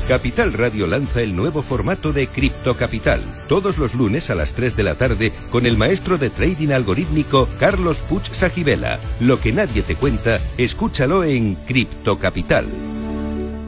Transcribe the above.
Capital Radio lanza el nuevo formato de Cripto Capital, todos los lunes a las 3 de la tarde con el maestro de trading algorítmico Carlos Puig Sajibela. Lo que nadie te cuenta, escúchalo en Cripto Capital.